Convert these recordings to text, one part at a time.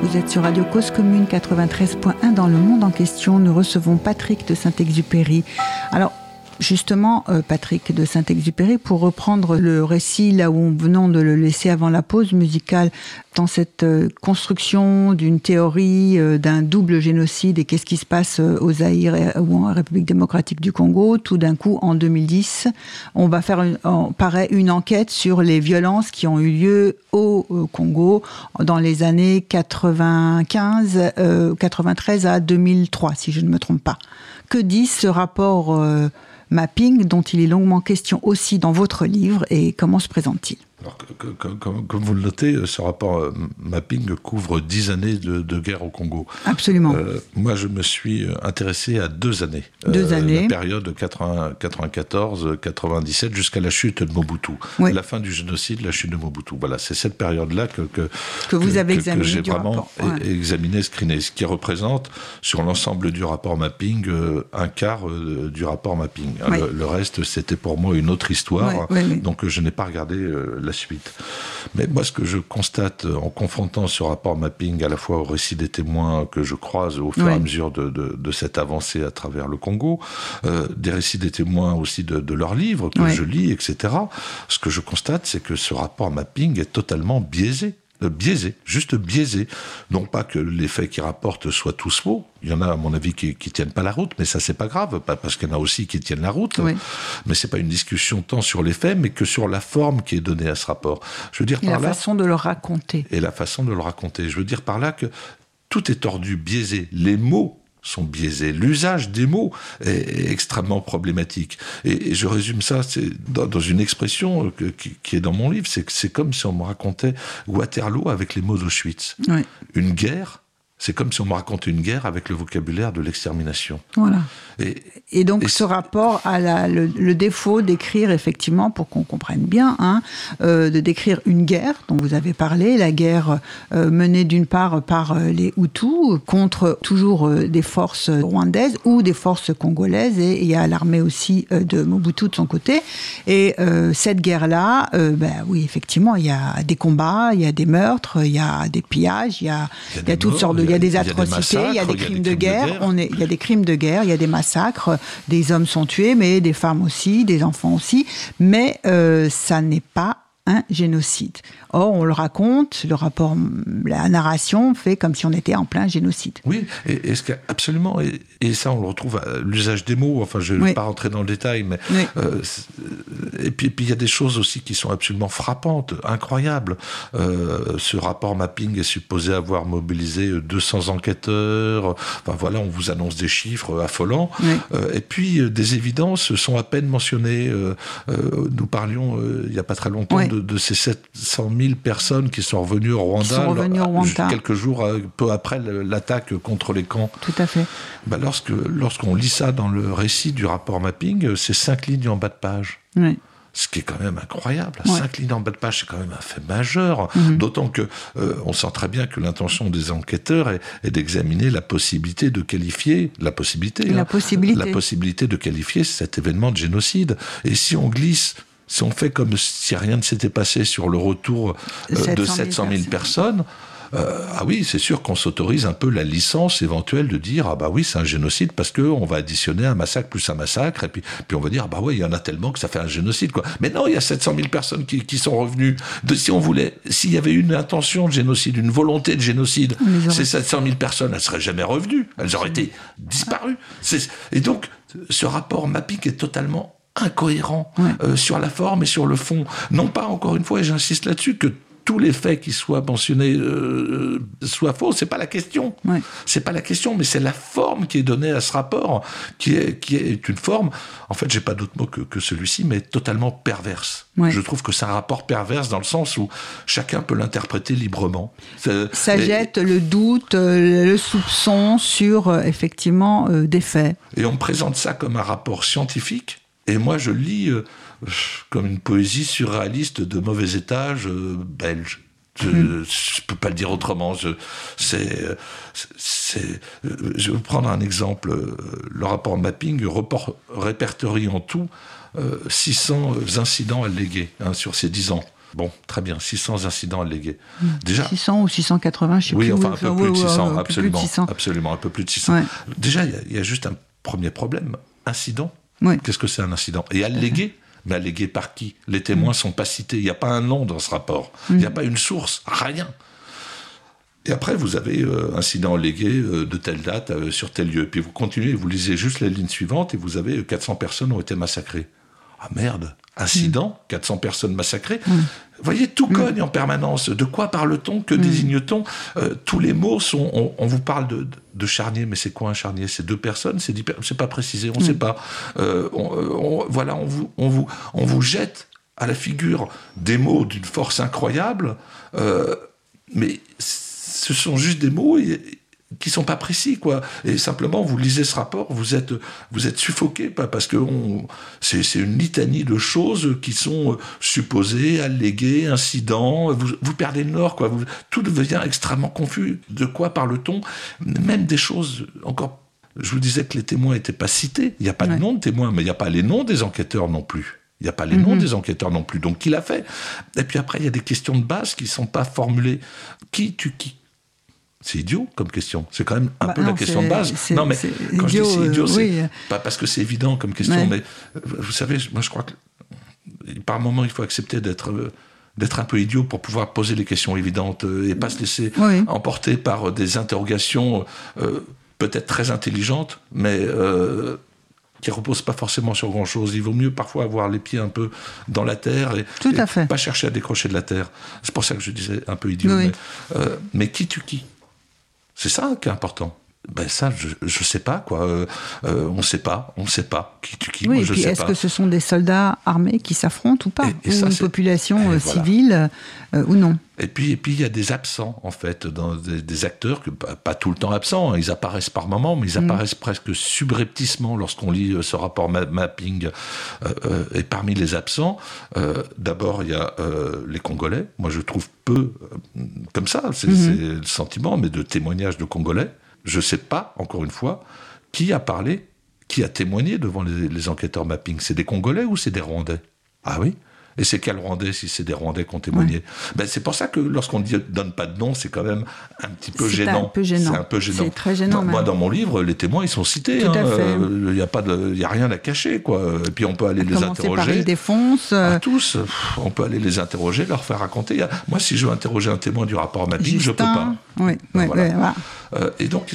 Vous êtes sur Radio Cause Commune 93.1 dans le monde en question. Nous recevons Patrick de Saint-Exupéry. Alors, justement, Patrick de Saint-Exupéry, pour reprendre le récit là où nous venons de le laisser avant la pause musicale, dans cette construction d'une théorie d'un double génocide et qu'est-ce qui se passe au Zaïre ou en République démocratique du Congo, tout d'un coup, en 2010, on va faire une enquête sur les violences qui ont eu lieu au Congo dans les années 93 à 2003, si je ne me trompe pas. Que dit ce rapport mapping dont il est longuement question aussi dans votre livre et comment se présente-t-il ? Alors, comme vous le notez, ce rapport mapping couvre 10 années de guerre au Congo. Absolument. Moi, je me suis intéressé à 2 années. 2 années. La période 94-97 jusqu'à la chute de Mobutu. Oui. La fin du génocide, la chute de Mobutu. Voilà, c'est cette période-là que vous avez examiné que j'ai du vraiment rapport. Ouais. examiné, screené, ce qui représente sur l'ensemble du rapport mapping un quart du rapport mapping. Oui. Le reste, c'était pour moi une autre histoire, oui. donc je n'ai pas regardé la suite. Mais moi, ce que je constate en confrontant ce rapport mapping à la fois au récit des témoins que je croise au fur et à mesure de cette avancée à travers le Congo, des récits des témoins aussi de leurs livres que je lis, etc. Ce que je constate, c'est que ce rapport mapping est totalement biaisé. Juste biaisé. Non pas que les faits qu'ils rapportent soient tous faux. Il y en a, à mon avis, qui tiennent pas la route, mais ça, c'est pas grave, parce qu'il y en a aussi qui tiennent la route. Oui. Mais c'est pas une discussion tant sur les faits, mais que sur la forme qui est donnée à ce rapport. Je veux dire et par la là. façon de le raconter. Et la façon de le raconter. Je veux dire par là que tout est tordu, biaisé. Les mots sont biaisés. L'usage des mots est extrêmement problématique. Et je résume ça dans une expression qui est dans mon livre, c'est comme si on me racontait Waterloo avec les mots d'Auschwitz. Oui. Une guerre, c'est comme si on me racontait une guerre avec le vocabulaire de l'extermination. Voilà. Et donc ce rapport a le défaut d'écrire, effectivement, pour qu'on comprenne bien, de décrire une guerre dont vous avez parlé, la guerre menée d'une part par les Hutus contre toujours des forces rwandaises ou des forces congolaises, et il y a l'armée aussi de Mobutu de son côté. Et cette guerre-là, oui, effectivement, il y a des combats, il y a des meurtres, il y a des pillages, il y a toutes sortes de... Il y a des atrocités, il y a des crimes de guerre, il y a des crimes de guerre, il y a des massacres, des hommes sont tués, mais des femmes aussi, des enfants aussi, mais ça n'est pas un génocide. Or, on le raconte, le rapport, la narration fait comme si on était en plein génocide. Oui, et ce qu'il y a absolument, et ça on le retrouve à l'usage des mots, enfin je ne vais pas rentrer dans le détail, mais et puis il y a des choses aussi qui sont absolument frappantes, incroyables. Ce rapport mapping est supposé avoir mobilisé 200 enquêteurs, enfin voilà, on vous annonce des chiffres affolants, et puis des évidences sont à peine mentionnées. Nous parlions il n'y a pas très longtemps de ces 700 000 personnes qui sont revenues au Rwanda, quelques jours peu après l'attaque contre les camps. Tout à fait. Lorsqu'on lit ça dans le récit du rapport mapping, c'est 5 lignes en bas de page. Oui. Ce qui est quand même incroyable. 5 lignes en bas de page, c'est quand même un fait majeur. D'autant que on sent très bien que l'intention des enquêteurs est d'examiner la possibilité de qualifier la possibilité de qualifier cet événement de génocide. Et si on glisse, si on fait comme si rien ne s'était passé sur le retour de 700 000 personnes, oui, c'est sûr qu'on s'autorise un peu la licence éventuelle de dire oui, c'est un génocide parce qu'on va additionner un massacre plus un massacre, et puis on va dire il y en a tellement que ça fait un génocide, quoi. Mais non, il y a 700 000 personnes qui sont revenues. S'il y avait une intention de génocide, une volonté de génocide, ces 700 000 personnes, elles seraient jamais revenues, elles auraient été disparues. Et donc, ce rapport mapping est totalement incohérent sur la forme et sur le fond. Non pas, encore une fois, et j'insiste là-dessus, que tous les faits qui soient mentionnés soient faux, c'est pas la question. C'est pas la question, mais c'est la forme qui est donnée à ce rapport, qui est une forme, en fait, j'ai pas d'autre mot que celui-ci, mais totalement perverse. Je trouve que c'est un rapport perverse dans le sens où chacun peut l'interpréter librement. Ça jette le doute, le soupçon sur, effectivement, des faits. Et on présente ça comme un rapport scientifique. Et moi, je lis comme une poésie surréaliste de mauvais étage belge. Je peux pas le dire autrement. Je vais vous prendre un exemple. Le rapport mapping répertorie en tout 600 incidents allégués sur ces 10 ans. Bon, très bien, 600 incidents allégués. Déjà, 600 ou 680, je ne sais plus. Oui, enfin un peu plus de 600, absolument. Plus de 600. Absolument, un peu plus de 600. Ouais. Déjà, il y a juste un premier problème. Incident. Oui. Qu'est-ce que c'est un incident ? Et allégué ? Mais allégué par qui ? Les témoins ne sont pas cités. Il n'y a pas un nom dans ce rapport. Il n'y a pas une source. Rien. Et après, vous avez incident allégué de telle date sur tel lieu. Puis vous continuez, vous lisez juste la ligne suivante et vous avez 400 personnes ont été massacrées. Ah merde, incident, 400 personnes massacrées. Vous voyez, tout cogne en permanence. De quoi parle-t-on ? Que désigne-t-on ? Tous les mots sont... On vous parle de charnier, mais c'est quoi un charnier ? C'est 2 personnes ? C'est 10 personnes ? C'est pas précisé, on ne sait pas. Voilà, on vous jette à la figure des mots d'une force incroyable, mais ce sont juste des mots qui sont pas précis, quoi. Et simplement, vous lisez ce rapport, vous êtes suffoqué, parce que c'est une litanie de choses qui sont supposées, alléguées, incidents. Vous perdez le nord, quoi. Tout devient extrêmement confus. De quoi parle-t-on ? Même des choses encore. Je vous disais que les témoins n'étaient pas cités. Il n'y a pas de nom de témoins, mais il n'y a pas les noms des enquêteurs non plus. Il n'y a pas les noms des enquêteurs non plus. Donc, qui l'a fait ? Et puis après, il y a des questions de base qui ne sont pas formulées. Qui tue qui ? C'est idiot comme question. C'est quand même un peu la question de base. Non, mais quand idiot, je dis c'est idiot, c'est pas parce que c'est évident comme question, mais vous savez, moi je crois que par moment, il faut accepter d'être un peu idiot pour pouvoir poser les questions évidentes et pas se laisser emporter par des interrogations peut-être très intelligentes, mais qui ne reposent pas forcément sur grand-chose. Il vaut mieux parfois avoir les pieds un peu dans la terre et pas chercher à décrocher de la terre. C'est pour ça que je disais un peu idiot. Mais qui tue qui ? C'est ça qui est important. Ben ça, je sais pas, quoi. On sait pas. Qui tue qui ? Oui, moi, et je puis sais est-ce pas. que ce sont des soldats armés qui s'affrontent ou pas ? Et ça, une population civile ou non ? Et puis il y a des absents, en fait, dans des acteurs, pas tout le temps absents, hein, ils apparaissent par moments, mais ils apparaissent presque subrepticement lorsqu'on lit ce rapport mapping. Et parmi les absents, d'abord, il y a les Congolais. Moi, je trouve peu, comme ça, c'est le sentiment, mais de témoignages de Congolais. Je ne sais pas, encore une fois, qui a parlé, qui a témoigné devant les enquêteurs mapping. C'est des Congolais ou c'est des Rwandais ? Ah oui ? Et c'est quel Rwandais, si c'est des Rwandais qui ont témoigné ? Ben, c'est pour ça que lorsqu'on ne donne pas de nom, c'est quand même un petit peu gênant. C'est un peu gênant. C'est très gênant. Moi, dans mon livre, les témoins, ils sont cités. Tout à fait. Il n'y a rien à cacher, quoi. Et puis on peut aller les interroger. Par Île-des-Fonse. À tous. On peut aller les interroger, leur faire raconter. Moi, si je veux interroger un témoin du rapport mapping, je ne peux pas. Oui, voilà. Et donc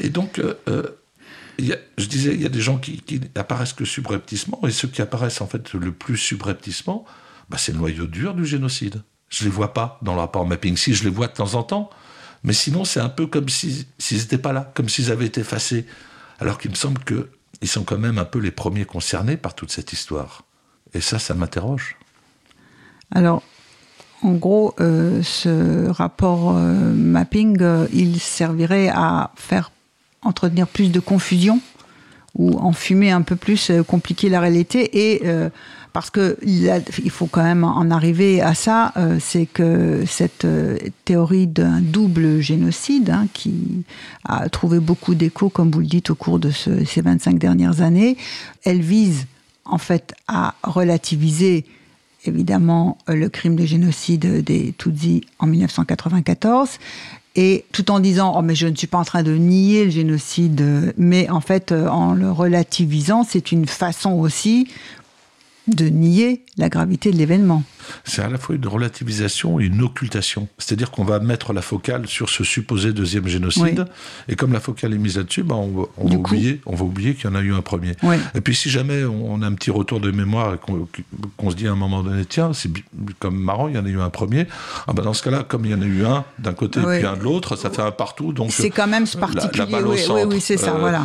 je disais, il y a des gens qui apparaissent que subrepticement, et ceux qui apparaissent en fait le plus subrepticement, c'est le noyau dur du génocide. Je les vois pas dans le rapport mapping. Si, je les vois de temps en temps, mais sinon c'est un peu comme s'ils n'étaient pas là, comme s'ils avaient été effacés. Alors qu'il me semble qu'ils sont quand même un peu les premiers concernés par toute cette histoire. Et ça m'interroge. Alors, en gros, ce rapport mapping, il servirait à entretenir plus de confusion ou enfumer un peu plus, compliquer la réalité et parce que il faut quand même en arriver à ça, c'est que cette théorie d'un double génocide qui a trouvé beaucoup d'écho, comme vous le dites, au cours de ces 25 dernières années, elle vise en fait à relativiser évidemment le crime de génocide des Tutsis en 1994, et tout en disant « mais je ne suis pas en train de nier le génocide », mais en fait, en le relativisant, c'est une façon aussi de nier la gravité de l'événement. C'est à la fois une relativisation et une occultation. C'est-à-dire qu'on va mettre la focale sur ce supposé deuxième génocide, et comme la focale est mise là-dessus, on va oublier qu'il y en a eu un premier. Oui. Et puis si jamais on a un petit retour de mémoire et qu'on se dit à un moment donné, tiens, c'est comme marrant, il y en a eu un premier, dans ce cas-là, comme il y en a eu un d'un côté et puis un de l'autre, ça fait un partout. Donc c'est quand même ce particulier. La balle au centre. Oui, c'est ça, voilà.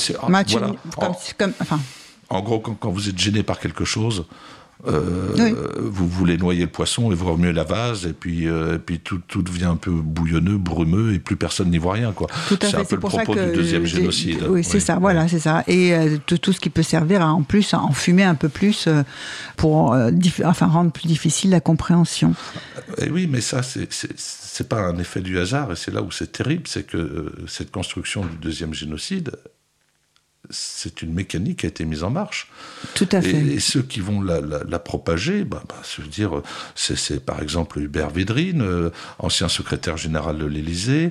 En gros, quand vous êtes gêné par quelque chose, vous voulez noyer le poisson et vous remuez la vase, et puis tout devient un peu bouillonneux, brumeux, et plus personne n'y voit rien, quoi. Tout à fait. C'est un peu le propos du deuxième génocide. Oui, c'est ça, voilà, c'est ça. Et tout ce qui peut servir en plus à enfumer un peu plus pour rendre plus difficile la compréhension. Et oui, mais ça, c'est pas un effet du hasard, et c'est là où c'est terrible, c'est que cette construction du deuxième génocide, c'est une mécanique qui a été mise en marche. Tout à fait. Et ceux qui vont la propager, je veux dire, c'est par exemple Hubert Védrine, ancien secrétaire général de l'Élysée,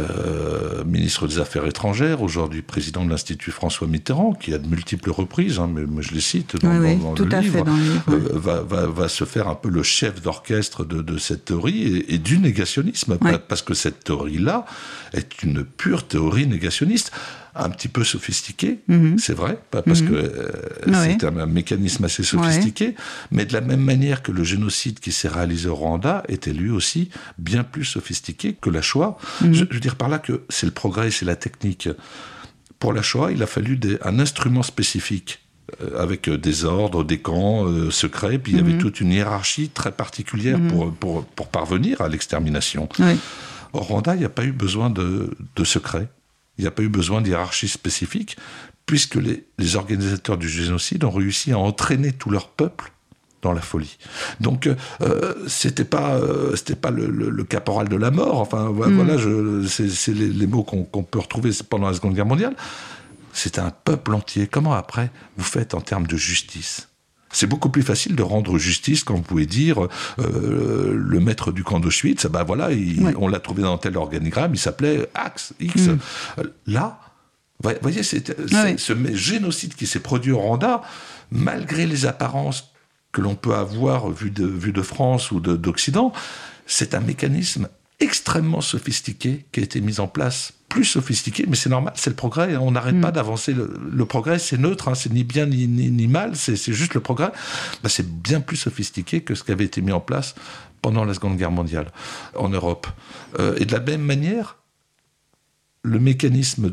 ministre des Affaires étrangères, aujourd'hui président de l'Institut François Mitterrand, qui à de multiples reprises, mais je les cite dans le livre, va se faire un peu le chef d'orchestre de cette théorie et du négationnisme, parce que cette théorie-là est une pure théorie négationniste. Un petit peu sophistiqué, c'est vrai, parce que c'est un mécanisme assez sophistiqué, mais de la même manière que le génocide qui s'est réalisé au Rwanda était lui aussi bien plus sophistiqué que la Shoah. Je veux dire par là que c'est le progrès, c'est la technique. Pour la Shoah, il a fallu un instrument spécifique, avec des ordres, des camps secrets, puis il y avait toute une hiérarchie très particulière pour parvenir à l'extermination. Au Rwanda, il n'y a pas eu besoin de secrets. Il n'y a pas eu besoin d'hiérarchie spécifique, puisque les organisateurs du génocide ont réussi à entraîner tout leur peuple dans la folie. Donc, c'était pas le caporal de la mort. Enfin, voilà, c'est les mots qu'on peut retrouver pendant la Seconde Guerre mondiale. C'était un peuple entier. Comment après vous faites en termes de justice ? C'est beaucoup plus facile de rendre justice quand vous pouvez dire le maître du camp d'Auschwitz, on l'a trouvé dans tel organigramme, il s'appelait X. Là, vous voyez, ce génocide qui s'est produit au Rwanda, malgré les apparences que l'on peut avoir vu de France ou d'Occident, c'est un mécanisme extrêmement sophistiqué qui a été mis en place, plus sophistiqué, mais c'est normal, c'est le progrès, on n'arrête pas d'avancer, le progrès c'est neutre, c'est ni bien ni mal, c'est juste le progrès, c'est bien plus sophistiqué que ce qui avait été mis en place pendant la Seconde Guerre mondiale en Europe. Et de la même manière, le mécanisme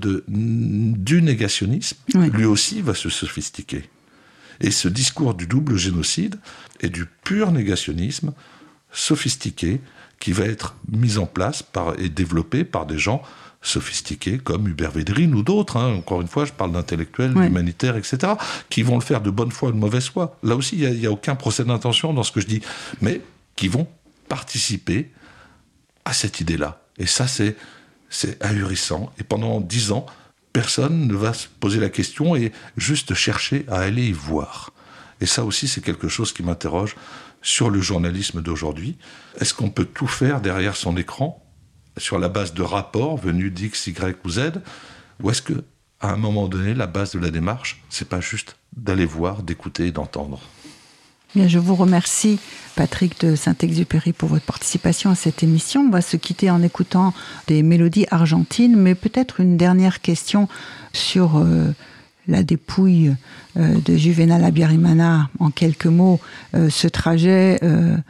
du négationnisme, lui aussi va se sophistiquer. Et ce discours du double génocide et du pur négationnisme sophistiqué qui va être mis en place et développé par des gens sophistiqués comme Hubert Védrine ou d'autres, encore une fois, je parle d'intellectuels, d'humanitaires, etc., qui vont le faire de bonne foi ou de mauvaise foi. Là aussi, il n'y a aucun procès d'intention dans ce que je dis, mais qui vont participer à cette idée-là. Et ça, c'est ahurissant. Et pendant 10 ans, personne ne va se poser la question et juste chercher à aller y voir. Et ça aussi, c'est quelque chose qui m'interroge sur le journalisme d'aujourd'hui. Est-ce qu'on peut tout faire derrière son écran sur la base de rapports venus d'X, Y ou Z, ou est-ce que, à un moment donné, la base de la démarche, c'est pas juste d'aller voir, d'écouter et d'entendre ? Bien, je vous remercie, Patrick de Saint-Exupéry, pour votre participation à cette émission. On va se quitter en écoutant des mélodies argentines, mais peut-être une dernière question sur la dépouille de Juvénal Habyarimana. En quelques mots, ce trajet...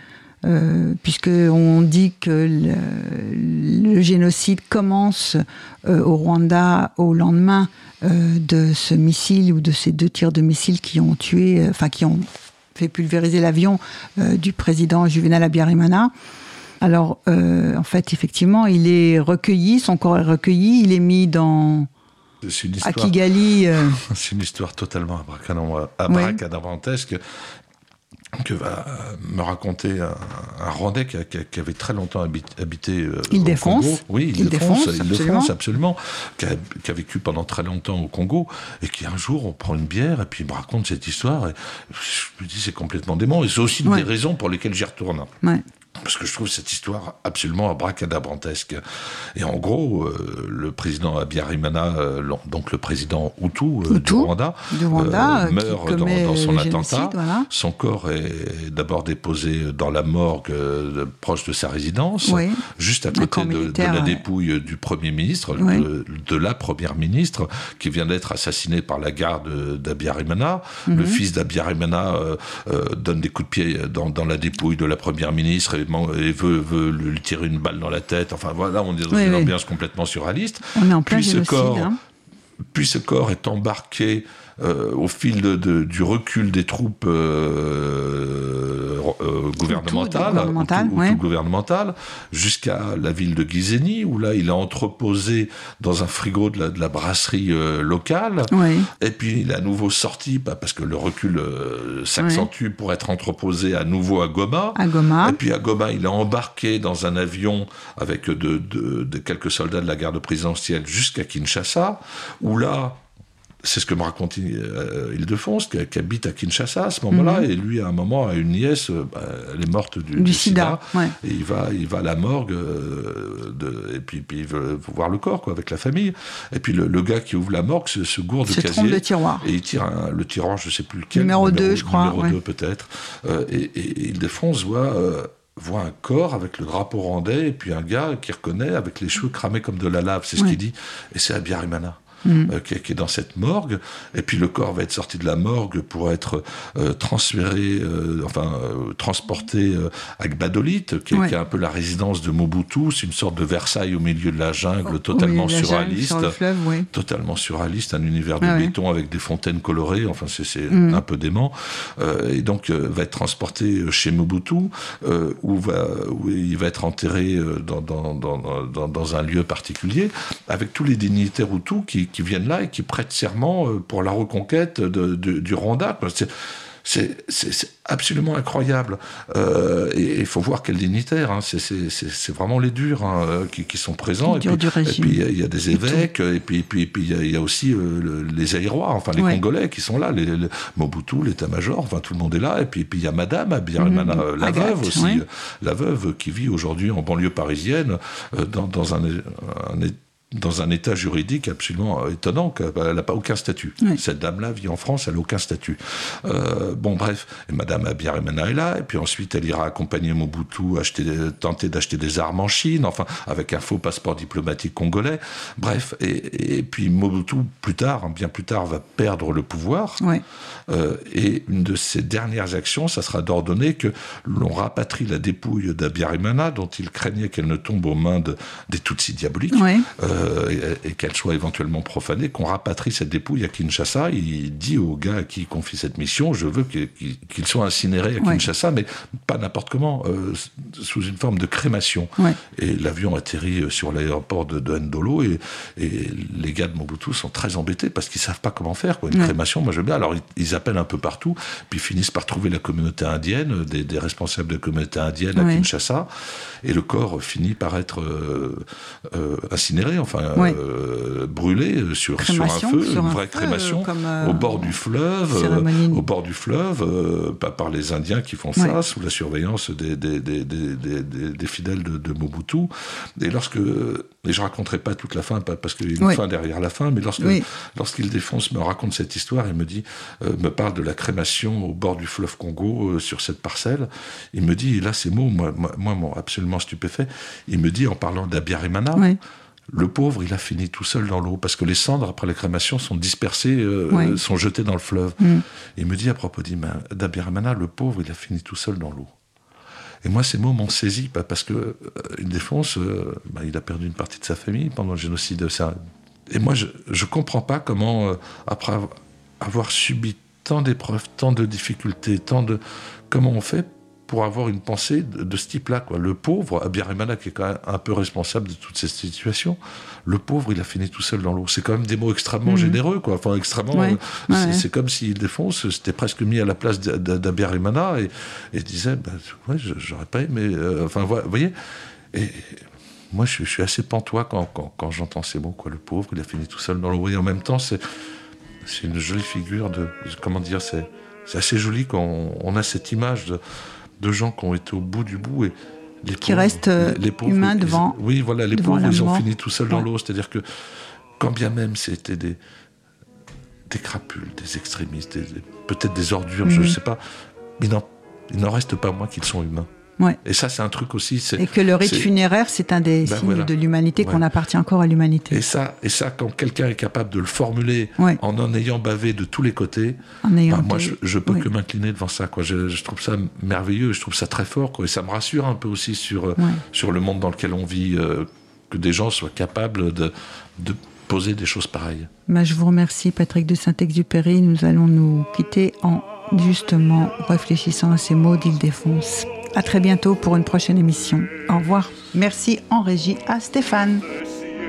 puisqu'on dit que le génocide commence au Rwanda au lendemain de ce missile ou de ces 2 tirs de missile qui ont tué, qui ont fait pulvériser l'avion du président Juvénal Habyarimana. Alors, en fait, effectivement, il est recueilli, son corps est recueilli, il est mis à Kigali. C'est une histoire totalement abracadabrantesque. Que va me raconter un Rwandais qui avait très longtemps habité au Congo. Oui, Île-de-France, absolument. Qui a vécu pendant très longtemps au Congo, et qui un jour, on prend une bière, et puis il me raconte cette histoire, et je me dis, c'est complètement dément, et c'est aussi une des raisons pour lesquelles j'y retourne. Parce que je trouve cette histoire absolument abracadabrantesque. Et en gros, le président Habyarimana, donc le président Hutu du Rwanda, meurt dans son attentat. Voilà. Son corps est d'abord déposé dans la morgue proche de sa résidence, juste à côté de la dépouille du Premier ministre, de la Première ministre, qui vient d'être assassinée par la garde d'Habyarimana. Le fils d'Habyarimana donne des coups de pied dans la dépouille de la Première ministre et veut lui tirer une balle dans la tête. Enfin voilà, on est dans une ambiance complètement surréaliste. On est en plein génocide. Puis ce corps est embarqué au fil du recul des troupes gouvernementales, jusqu'à la ville de Gisenyi, où là, il est entreposé dans un frigo de la brasserie locale. Et puis, il est à nouveau sorti, parce que le recul s'accentue, pour être entreposé à nouveau à Goma. Et puis, à Goma, il est embarqué dans un avion avec de quelques soldats de la garde présidentielle jusqu'à Kinshasa, où là, c'est ce que me raconte Ildefonse, qui habite à Kinshasa à ce moment-là, et lui, à un moment, a une nièce, elle est morte du sida, et il va à la morgue, et puis il veut voir le corps, quoi, avec la famille. Et puis le gars qui ouvre la morgue se gourde de casier. Le tiroir. Et il tire le tiroir, je ne sais plus lequel. Numéro 2, je crois. Numéro 2, peut-être. Et Ildefonse voit un corps avec le drapeau rwandais, et puis un gars qui reconnaît avec les cheveux cramés comme de la lave, c'est ce qu'il dit. Et c'est Habyarimana. Qui est dans cette morgue, et puis le corps va être sorti de la morgue pour être transféré, transporté à Gbadolite, qui est un peu la résidence de Mobutu. C'est une sorte de Versailles au milieu de la jungle, totalement surréaliste, sur le fleuve, totalement surréaliste, un univers de béton avec des fontaines colorées. Enfin, c'est un peu dément. Et donc va être transporté chez Mobutu, où il va être enterré dans un lieu particulier, avec tous les dignitaires Hutus qui viennent là et qui prêtent serment pour la reconquête du Rwanda. C'est absolument incroyable. Et il faut voir quels dignitaires. C'est vraiment les durs qui sont présents. Et puis il y a des évêques, et puis il y a aussi les Aïrois, enfin les Congolais qui sont là, les Mobutu, l'état-major, enfin tout le monde est là. Et puis il y a Madame Habyarimana, la veuve aussi, la veuve qui vit aujourd'hui en banlieue parisienne dans un état juridique absolument étonnant, qu'elle n'a pas aucun statut. Cette dame-là vit en France, elle n'a aucun statut. Bref, et Madame Habyarimana est là, et puis ensuite elle ira accompagner Mobutu, tenter d'acheter des armes en Chine, enfin, avec un faux passeport diplomatique congolais. Bref, et puis Mobutu, bien plus tard, va perdre le pouvoir. Et une de ses dernières actions, ça sera d'ordonner que l'on rapatrie la dépouille d'Habyarimana, dont il craignait qu'elle ne tombe aux mains des Tutsis diaboliques. Et qu'elle soit éventuellement profanée, qu'on rapatrie cette dépouille à Kinshasa. Il dit au gars à qui il confie cette mission, je veux qu'il soit incinéré à Kinshasa, mais pas n'importe comment, sous une forme de crémation. Et l'avion atterrit sur l'aéroport de Ndolo, et les gars de Mobutu sont très embêtés parce qu'ils savent pas comment faire, quoi. Une crémation, moi je veux bien. Alors ils appellent un peu partout, puis finissent par trouver la communauté indienne, des responsables de la communauté indienne à Kinshasa, et le corps finit par être incinéré, brûlé sur un feu, une vraie crémation, au bord du fleuve, pas par les Indiens qui font ça, sous la surveillance des fidèles de Mobutu. Et je raconterai pas toute la fin, parce qu'il y a une fin derrière la fin, mais lorsqu'Ildefonse me raconte cette histoire, il me parle de la crémation au bord du fleuve Congo, sur cette parcelle, il me dit, et là ces mots, moi m'ont absolument stupéfait, il me dit, en parlant d'Habyarimana, le pauvre, il a fini tout seul dans l'eau, parce que les cendres, après la crémation, sont dispersées, sont jetées dans le fleuve. Il me dit à propos d'Habyarimana, le pauvre, il a fini tout seul dans l'eau. Et moi, ces mots m'ont saisi, parce que Ildefonse, il a perdu une partie de sa famille pendant le génocide. Et moi, je ne comprends pas comment, après avoir subi tant d'épreuves, tant de difficultés, comment on fait pour avoir une pensée de ce type-là, quoi. Le pauvre, Habyarimana, qui est quand même un peu responsable de toute cette situation, le pauvre, il a fini tout seul dans l'eau. C'est quand même des mots extrêmement généreux, quoi. Enfin, extrêmement... C'est comme si Ildefonse s'était presque mis à la place d'Habyarimana et disait, j'aurais pas aimé... vous voyez. Et moi, je suis assez pantois quand j'entends ces mots, quoi. Le pauvre, il a fini tout seul dans l'eau. Et en même temps, c'est une jolie figure de... Comment dire, c'est assez joli quand on a cette image de gens qui ont été au bout du bout, et les qui restent humains devant. Les pauvres, ils ont fini tout seuls dans l'eau. C'est-à-dire que, quand bien même c'était des crapules, des extrémistes, peut-être des ordures, je ne sais pas, il n'en reste pas moins qu'ils sont humains. Et ça, c'est un truc aussi... Et que le rite funéraire, c'est un des signes de l'humanité, qu'on appartient encore à l'humanité. Et ça, quand quelqu'un est capable de le formuler en ayant bavé de tous les côtés, moi, je peux que m'incliner devant ça, quoi. Je trouve ça merveilleux, je trouve ça très fort, quoi. Et ça me rassure un peu aussi sur le monde dans lequel on vit, que des gens soient capables de poser des choses pareilles. Je vous remercie, Patrick de Saint-Exupéry. Nous allons nous quitter en justement réfléchissant à ces mots d'Ildefonse. À très bientôt pour une prochaine émission. Au revoir. Merci en régie à Stéphane.